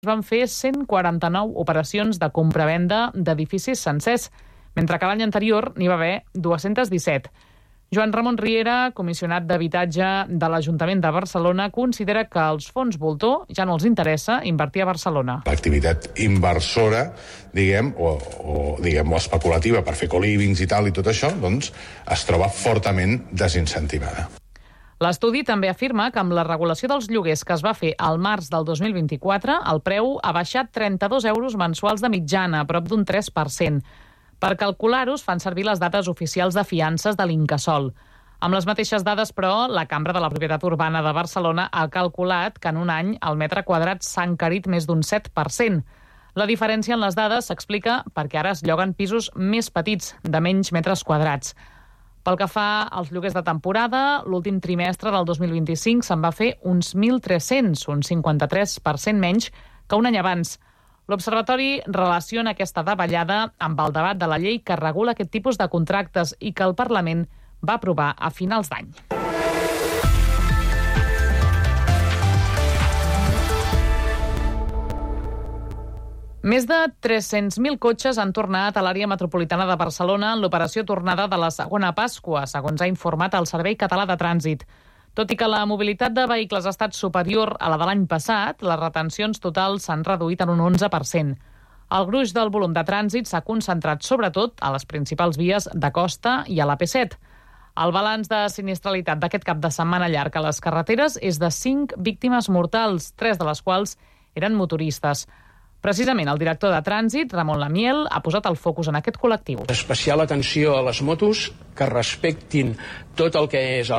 van fer 149 operacions de compra-venda d'edificis sencers, mentre que l'any anterior n'hi va haver 217. Joan Ramon Riera, comissionat d'habitatge de l'Ajuntament de Barcelona, considera que els fons voltor ja no els interessa invertir a Barcelona. L'activitat inversora, o especulativa per fer co-livings i tal i tot això, doncs es troba fortament desincentivada. L'estudi també afirma que amb la regulació dels lloguers que es va fer al març del 2024, el preu ha baixat 32 euros mensuals de mitjana, a prop d'un 3%. Per calcular-ho, fan servir les dades oficials de fiances de l'Incasòl. Amb les mateixes dades, però, la Cambra de la Propietat Urbana de Barcelona ha calculat que en un any el metre quadrat s'ha encarit més d'un 7%. La diferència en les dades s'explica perquè ara es lloguen pisos més petits, de menys metres quadrats. Pel que fa als lloguers de temporada, l'últim trimestre del 2025 se'n va fer uns 1.300, un 53% menys que un any abans. L'Observatori relaciona aquesta davallada amb el debat de la llei que regula aquest tipus de contractes i que el Parlament va aprovar a finals d'any. Més de 300.000 cotxes han tornat a l'àrea metropolitana de Barcelona en l'operació tornada de la segona Pasqua, segons ha informat el Servei Català de Trànsit. Tot i que la mobilitat de vehicles ha estat superior a la de l'any passat, les retencions totals s'han reduït en un 11%. El gruix del volum de trànsit s'ha concentrat sobretot a les principals vies de costa i a l'AP7. El balanç de sinistralitat d'aquest cap de setmana llarg a les carreteres és de 5 víctimes mortals, 3 de les quals eren motoristes. Precisament el director de Trànsit, Ramon Lamiel, ha posat el focus en aquest col·lectiu. Especial atenció a les motos que respectin tot el que és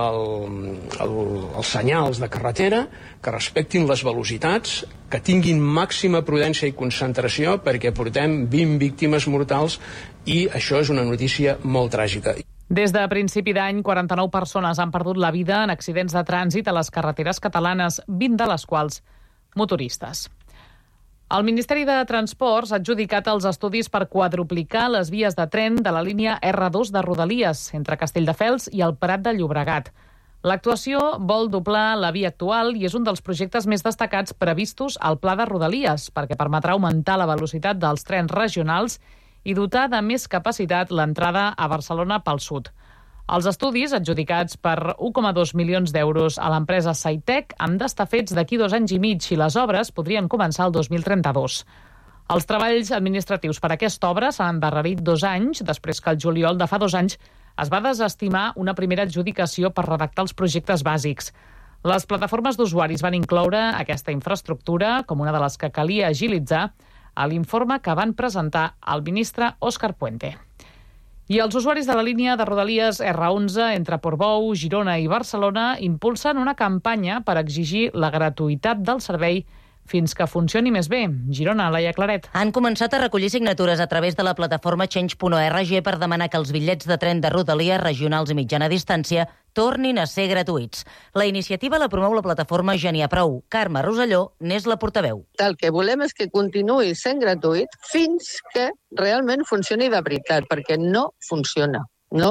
els senyals de carretera, que respectin les velocitats, que tinguin màxima prudència i concentració perquè portem 20 víctimes mortals i això és una notícia molt tràgica. Des de principi d'any, 49 persones han perdut la vida en accidents de trànsit a les carreteres catalanes, 20 de les quals motoristes. El Ministeri de Transports ha adjudicat els estudis per quadruplicar les vies de tren de la línia R2 de Rodalies, entre Castelldefels i el Prat de Llobregat. L'actuació vol doblar la via actual i és un dels projectes més destacats previstos al Pla de Rodalies, perquè permetrà augmentar la velocitat dels trens regionals i dotar de més capacitat l'entrada a Barcelona pel sud. Els estudis, adjudicats per 1,2 milions d'euros a l'empresa Saitec, han d'estar fets d'aquí 2 anys i mig i les obres podrien començar el 2032. Els treballs administratius per a aquesta obra s'han endarrerit 2 anys, després que el juliol de fa 2 anys es va desestimar una primera adjudicació per redactar els projectes bàsics. Les plataformes d'usuaris van incloure aquesta infraestructura com una de les que calia agilitzar a l'informe que van presentar al ministre Òscar Puente. I els usuaris de la línia de Rodalies R11 entre Portbou, Girona i Barcelona impulsen una campanya per exigir la gratuïtat del servei fins que funcioni més bé. Girona, Laia Claret. Han començat a recollir signatures a través de la plataforma Change.org per demanar que els bitllets de tren de Rodalies regionals i mitjana distància tornin a ser gratuïts. La iniciativa la promou la plataforma Ja n'hi ha prou. Carme Roselló n'és la portaveu. El que volem és que continuï sent gratuït fins que realment funcioni de veritat, perquè no funciona.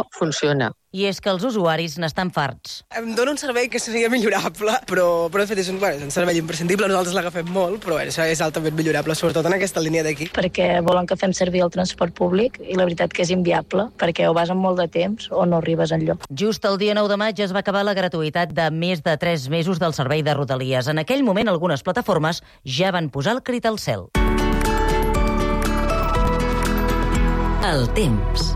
I és que els usuaris n'estan farts. Em dona un servei que seria millorable, però de fet és un servei imprescindible, nosaltres l'agafem molt, però això és altament millorable, sobretot en aquesta línia d'aquí. Perquè volen que fem servir el transport públic i la veritat que és inviable, perquè o vas amb molt de temps o no arribes enlloc. Just el dia 9 de maig es va acabar la gratuïtat de més de 3 mesos del servei de Rodalies. En aquell moment algunes plataformes ja van posar el crit al cel. El temps.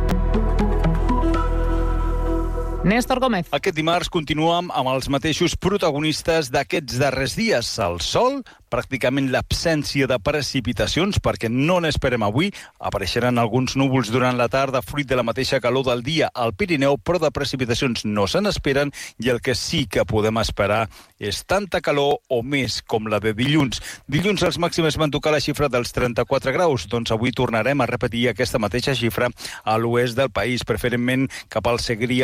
Néstor Gómez. Aquest dimarts continuem amb els mateixos protagonistes d'aquests darrers dies. El sol, pràcticament l'absència de precipitacions, perquè no n'esperem avui. Apareixeran alguns núvols durant la tarda, fruit de la mateixa calor del dia al Pirineu, però de precipitacions no se n'esperen i el que sí que podem esperar és tanta calor o més com la de dilluns. Dilluns els màxims van tocar la xifra dels 34 graus, doncs avui tornarem a repetir aquesta mateixa xifra a l'oest del país, preferentment cap al Segrià, a la Noguera,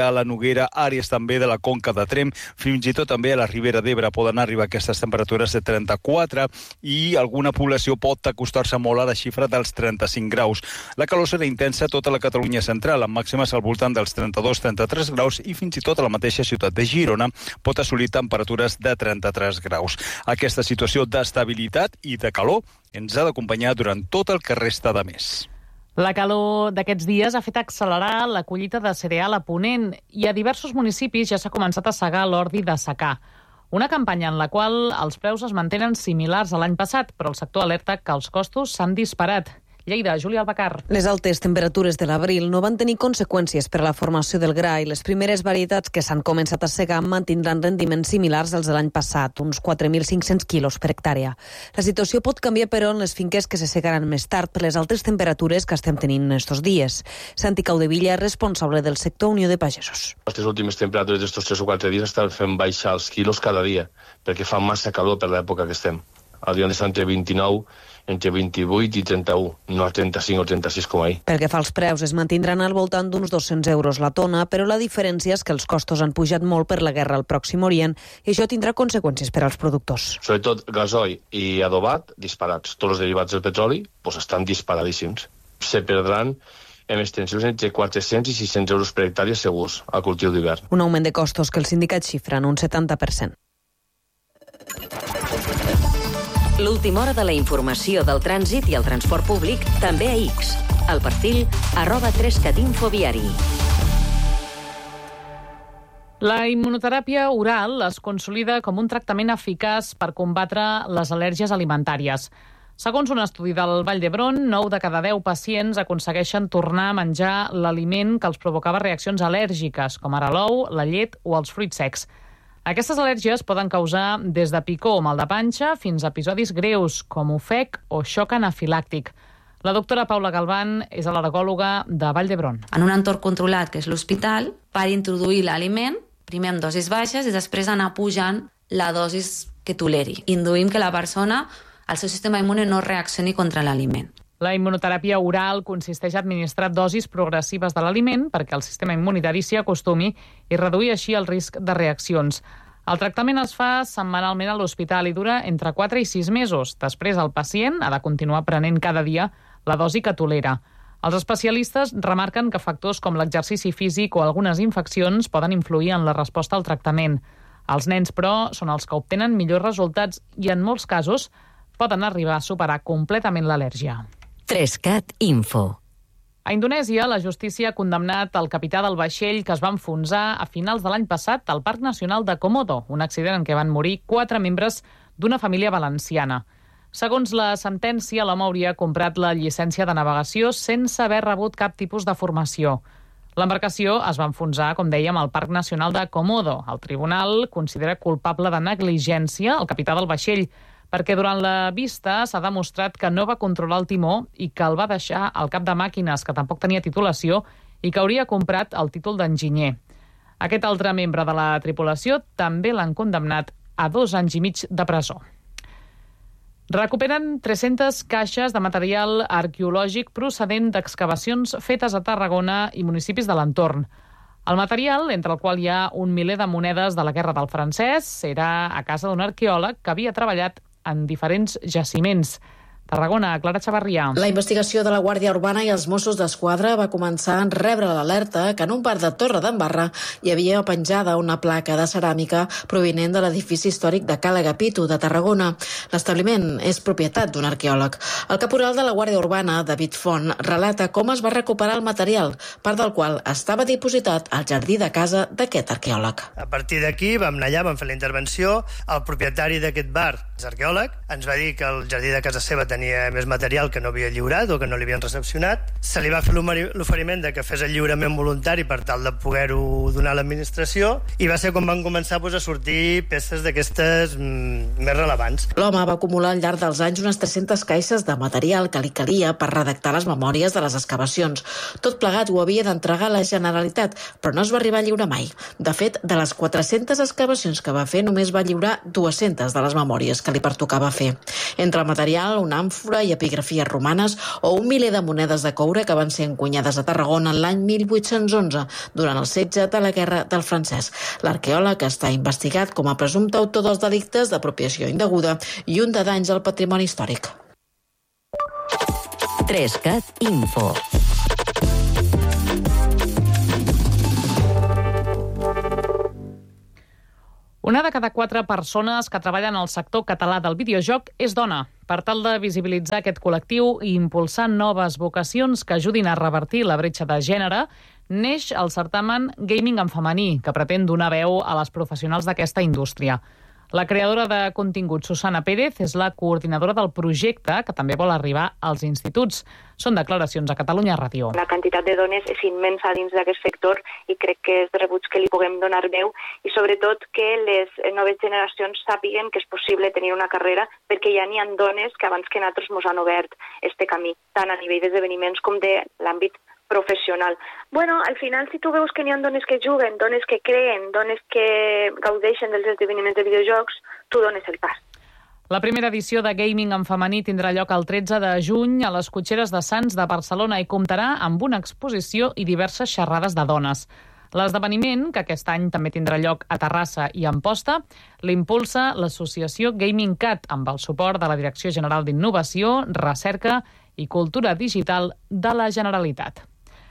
Noguera, àrees també de la Conca de Tremp, fins i tot també a la Ribera d'Ebre poden arribar aquestes temperatures de 34 i alguna població pot acostar-se molt a la xifra dels 35 graus. La calor serà intensa a tota la Catalunya central, amb màximes al voltant dels 32-33 graus i fins i tot a la mateixa ciutat de Girona pot assolir temperatures de 33 graus. Aquesta situació d'estabilitat i de calor ens ha d'acompanyar durant tot el que resta de mes. La calor d'aquests dies ha fet accelerar la collita de cereal a Ponent i a diversos municipis ja s'ha començat a segar l'ordi de secà. Una campanya en la qual els preus es mantenen similars a l'any passat, però el sector alerta que els costos s'han disparat. Lleida, Júlia Albacar. Les altes temperatures de l'abril no van tenir conseqüències per a la formació del gra i les primeres varietats que s'han començat a segar mantindran rendiments similars als de l'any passat, uns 4.500 quilos per hectàrea. La situació pot canviar, però, en les finques que se segaran més tard per les altes temperatures que estem tenint estos dies. Santi Caudevilla, responsable del sector Unió de Pagesos. Les últimes temperatures d'estos 3 o 4 dies estan fent baixar els quilos cada dia, perquè fa massa calor per l'època que estem. Hauríem d'estar entre 29, entre 28 i 31, no a 35 o 36 com ahir. Pel que fa als preus, es mantindran al voltant d'uns 200 euros la tona, però la diferència és que els costos han pujat molt per la guerra al Pròxim Orient i això tindrà conseqüències per als productors. Sobretot gasoil i adobat, disparats. Tots els derivats del petroli estan disparadíssims. Se perdran en extensions entre 400 i 600 euros per hectàrea segurs al cultiu d'hivern. Un augment de costos que els sindicats xifren un 70%. L'última hora de la informació del trànsit i el transport públic també a X. El perfil @3catinfoviari. La immunoteràpia oral es consolida com un tractament eficaç per combatre les al·lèrgies alimentàries. Segons un estudi del Vall d'Hebron, 9 de cada 10 pacients aconsegueixen tornar a menjar l'aliment que els provocava reaccions al·lèrgiques, com ara l'ou, la llet o els fruits secs. Aquestes al·lèrgies poden causar des de picor o mal de panxa fins a episodis greus, com ofec o xoc anafilàctic. La doctora Paula Galván és al·lergòloga de Vall d'Hebron. En un entorn controlat, que és l'hospital, per introduir l'aliment, primer amb dosis baixes i després anar pujant la dosis que toleri. Induïm que la persona, el seu sistema immune, no reaccioni contra l'aliment. La immunoteràpia oral consisteix a administrar dosis progressives de l'aliment perquè el sistema immunitari s'hi acostumi i reduir així el risc de reaccions. El tractament es fa setmanalment a l'hospital i dura entre 4 i 6 mesos. Després, el pacient ha de continuar prenent cada dia la dosi que tolera. Els especialistes remarquen que factors com l'exercici físic o algunes infeccions poden influir en la resposta al tractament. Els nens, però, són els que obtenen millors resultats i, en molts casos, poden arribar a superar completament l'al·lèrgia. 3CAT Info. A Indonèsia, la justícia ha condemnat el capità del vaixell que es va enfonsar a finals de l'any passat al Parc Nacional de Komodo, un accident en què van morir 4 membres d'una família valenciana. Segons la sentència, l'home hauria comprat la llicència de navegació sense haver rebut cap tipus de formació. L'embarcació es va enfonsar, com dèiem, al Parc Nacional de Komodo. El tribunal considera culpable de negligència el capità del vaixell, perquè durant la vista s'ha demostrat que no va controlar el timó i que el va deixar al cap de màquines, que tampoc tenia titulació i que hauria comprat el títol d'enginyer. Aquest altre membre de la tripulació també l'han condemnat a 2 anys i mig de presó. Recuperen 300 caixes de material arqueològic procedent d'excavacions fetes a Tarragona i municipis de l'entorn. El material, entre el qual hi ha un miler de monedes de la Guerra del Francès, era a casa d'un arqueòleg que havia treballat en diferents jaciments. Tarragona, Clara Chavarrià. La investigació de la Guàrdia Urbana i els Mossos d'Esquadra va començar en rebre l'alerta que en un parc de Torredembarra hi havia penjada una placa de ceràmica provinent de l'edifici històric de Cala Agapito, de Tarragona. L'establiment és propietat d'un arqueòleg. El caporal de la Guàrdia Urbana, David Font, relata com es va recuperar el material, part del qual estava dipositat al jardí de casa d'aquest arqueòleg. A partir d'aquí vam anar allà, vam fer la intervenció. El propietari d'aquest bar, és arqueòleg, ens va dir que el jardí de casa seva tenia més material que no havia lliurat o que no li havien recepcionat. Se li va fer l'oferiment de que fes el lliurament voluntari per tal de poder-ho donar a l'administració i va ser quan van començar a sortir peces d'aquestes més rellevants. L'home va acumular al llarg dels anys unes 300 caixes de material que li calia per redactar les memòries de les excavacions. Tot plegat ho havia d'entregar a la Generalitat, però no es va arribar a lliurar mai. De fet, de les 400 excavacions que va fer, només va lliurar 200 de les memòries que que li pertocava fer. Entre el material, una àmfora i epigrafies romanes o un miler de monedes de coure que van ser encunyades a Tarragona l'any 1811, durant el setge de la Guerra del Francès. L'arqueòleg està investigat com a presumpte autor dels delictes d'apropiació indeguda i un de danys al patrimoni històric. 3CAT Info. Una de cada 4 persones que treballen al sector català del videojoc és dona. Per tal de visibilitzar aquest col·lectiu i impulsar noves vocacions que ajudin a revertir la bretxa de gènere, neix el certamen Gaming en femení, que pretén donar veu a les professionals d'aquesta indústria. La creadora de contingut, Susana Pérez, és la coordinadora del projecte, que també vol arribar als instituts. Són declaracions a Catalunya Ràdio. La quantitat de dones és immensa dins d'aquest sector i crec que és de rebuig que li puguem donar veu i sobretot que les noves generacions sàpiguen que és possible tenir una carrera, perquè ja n'hi ha dones que abans que nosaltres ens han obert este camí, tant a nivell d'esdeveniments com de l'àmbit professional. Bueno, al final, si tu veus que n'hi ha dones que juguen, dones que creen, dones que gaudeixen dels esdeveniments de videojocs, tu dones el pas. La primera edició de Gaming en femení tindrà lloc el 13 de juny a les Cotxeres de Sants de Barcelona i comptarà amb una exposició i diverses xerrades de dones. L'esdeveniment, que aquest any també tindrà lloc a Terrassa i Amposta, l'impulsa l'associació Gaming Cat amb el suport de la Direcció General d'Innovació, Recerca i Cultura Digital de la Generalitat.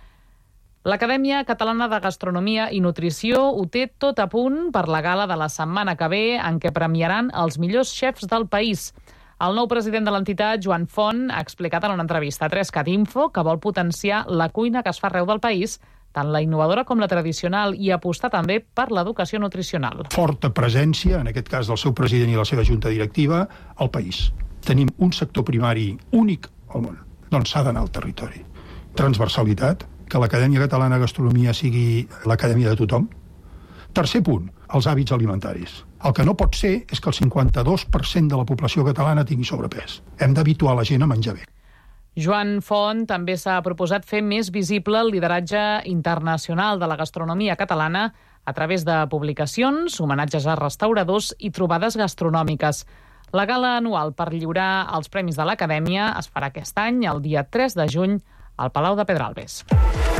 L'Acadèmia Catalana de Gastronomia i Nutrició ho té tot a punt per la gala de la setmana que ve, en què premiaran els millors xefs del país. El nou president de l'entitat, Joan Font, ha explicat en una entrevista a 3CAT Info que vol potenciar la cuina que es fa arreu del país, tant la innovadora com la tradicional, i apostar també per l'educació nutricional. Forta presència, en aquest cas del seu president i la seva junta directiva, al país. Tenim un sector primari únic al món, doncs s'ha d'anar al territori. Transversalitat, que l'Acadèmia Catalana de Gastronomia sigui l'acadèmia de tothom. Tercer punt, els hàbits alimentaris. El que no pot ser és que el 52% de la població catalana tingui sobrepès. Hem d'habituar la gent a menjar bé. Joan Font també s'ha proposat fer més visible el lideratge internacional de la gastronomia catalana a través de publicacions, homenatges a restauradors i trobades gastronòmiques. La gala anual per lliurar els premis de l'Acadèmia es farà aquest any, el dia 3 de juny, al Palau de Pedralbes.